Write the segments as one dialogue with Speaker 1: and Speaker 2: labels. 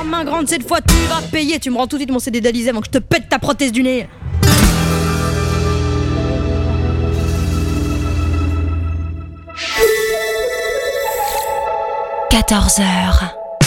Speaker 1: Main grande cette fois, tu vas payer. Tu me rends tout de suite mon CD d'Alizé avant que je te pète ta prothèse du nez. « 14h.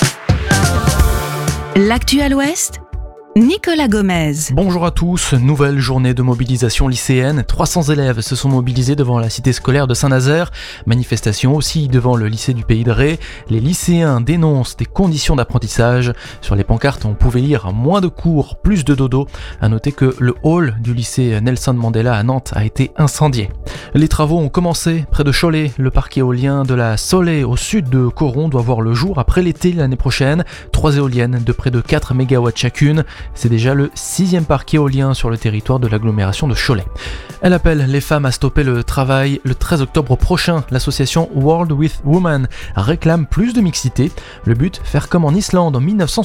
Speaker 1: L'actu à l'Ouest, Nicolas Gomez.
Speaker 2: Bonjour à tous, nouvelle journée de mobilisation lycéenne. 300 élèves se sont mobilisés devant la cité scolaire de Saint-Nazaire. Manifestation aussi devant le lycée du Pays de Ré. Les lycéens dénoncent des conditions d'apprentissage. Sur les pancartes, on pouvait lire moins de cours, plus de dodo. À noter que le hall du lycée Nelson Mandela à Nantes a été incendié. Les travaux ont commencé près de Cholet. Le parc éolien de la Solée au sud de Coron doit voir le jour après l'été l'année prochaine. 3 éoliennes de près de 4 MW chacune. C'est déjà le 6e parc éolien sur le territoire de l'agglomération de Cholet. Elle appelle les femmes à stopper le travail. Le 13 octobre prochain, l'association World with Women réclame plus de mixité. Le but, faire comme en Islande en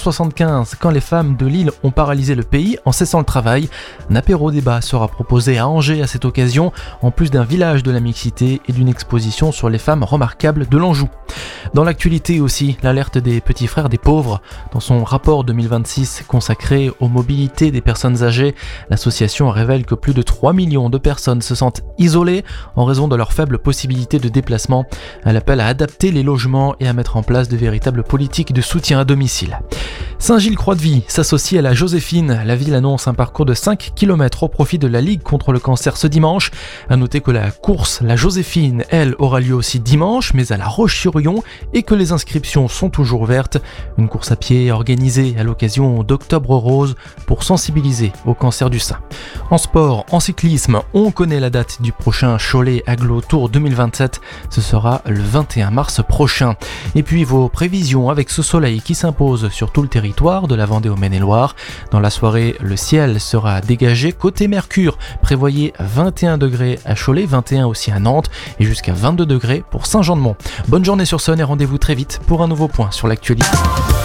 Speaker 2: 1975, quand les femmes de l'île ont paralysé le pays en cessant le travail. Un apéro-débat sera proposé à Angers à cette occasion, en plus d'un village de la mixité et d'une exposition sur les femmes remarquables de l'Anjou. Dans l'actualité aussi, l'alerte des petits frères des pauvres. Dans son rapport 2026 consacré aux mobilités des personnes âgées, l'association révèle que plus de 3 millions de personnes se sentent isolées en raison de leurs faibles possibilités de déplacement. Elle appelle à adapter les logements et à mettre en place de véritables politiques de soutien à domicile. Saint-Gilles-Croix-de-Vie s'associe à la Joséphine. La ville annonce un parcours de 5 km au profit de la Ligue contre le cancer ce dimanche. À noter que la course, la Joséphine, elle, aura lieu aussi dimanche, mais à La Roche-sur-Yon, et que les inscriptions sont toujours ouvertes. Une course à pied organisée à l'occasion d'Octobre Rose pour sensibiliser au cancer du sein. En sport, en cyclisme, on connaît la date du prochain Cholet Agglo Tour 2027. Ce sera le 21 mars prochain. Et puis vos prévisions avec ce soleil qui s'impose sur tout le territoire de la Vendée au Maine-et-Loire. Dans la soirée, le ciel sera dégagé. Côté Mercure, prévoyez 21 degrés à Cholet, 21 aussi à Nantes et jusqu'à 22 degrés pour Saint-Jean-de-Mont. Bonne journée sur Sun et rendez-vous très vite pour un nouveau point sur l'actualité.